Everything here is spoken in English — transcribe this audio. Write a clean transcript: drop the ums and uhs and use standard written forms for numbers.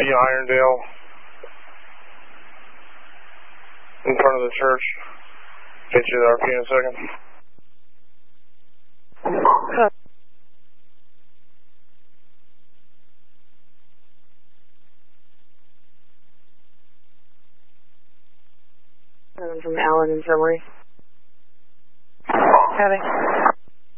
Irondale. In front of the church. Get you the RP in a second. From Allen Infirmary. Having.